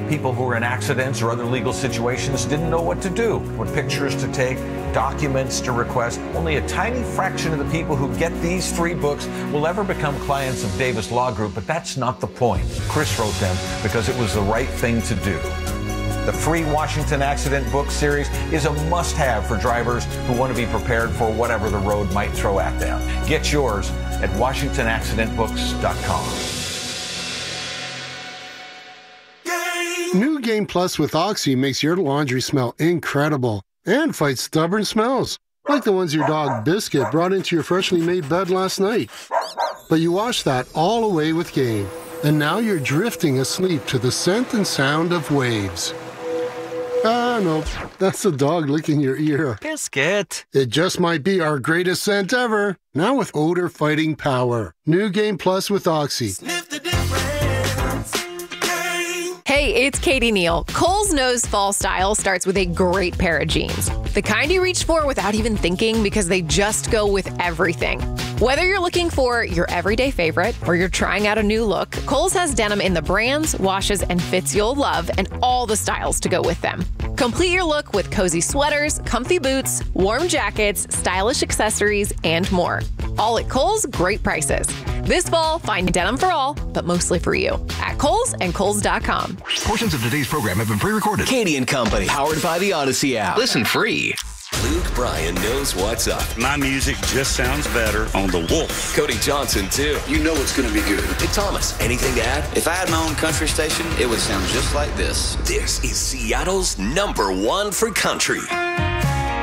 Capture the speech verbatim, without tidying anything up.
People who were in accidents or other legal situations didn't know what to do, what pictures to take, documents to request. Only a tiny fraction of the people who get these three books will ever become clients of Davis Law Group, but that's not the point. Chris wrote them because it was the right thing to do. The free Washington Accident Book Series is a must-have for drivers who want to be prepared for whatever the road might throw at them. Get yours at washington accident books dot com. New Game Plus with Oxy makes your laundry smell incredible and fights stubborn smells, like the ones your dog Biscuit brought into your freshly made bed last night. But you washed that all away with Game, and now you're drifting asleep to the scent and sound of waves. Ah, no, that's the dog licking your ear. Biscuit. It just might be our greatest scent ever, now with odor-fighting power. New Game Plus with Oxy. Sniff the difference. Hey, it's Katie Neal. Kohl's knows fall style starts with a great pair of jeans. The kind you reach for without even thinking because they just go with everything. Whether you're looking for your everyday favorite or you're trying out a new look, Kohl's has denim in the brands, washes, and fits you'll love and all the styles to go with them. Complete your look with cozy sweaters, comfy boots, warm jackets, stylish accessories, and more. All at Kohl's, great prices. This fall, find denim for all, but mostly for you, at Kohl's and Kohl's dot com. Portions of today's program have been pre-recorded. Katie and Company, powered by the Odyssey app. Listen free. Luke Bryan knows what's up. My music just sounds better on The Wolf. Cody Johnson, too. You know it's going to be good. Hey, Thomas, anything to add? If I had my own country station, it would sound just like this. This is Seattle's number one for country.